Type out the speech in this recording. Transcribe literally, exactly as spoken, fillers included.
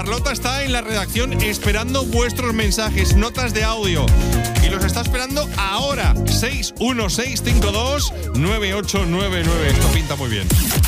Carlota está en la redacción esperando vuestros mensajes, notas de audio. Y los está esperando ahora. seis uno seis cinco dos nueve ocho nueve nueve. Esto pinta muy bien.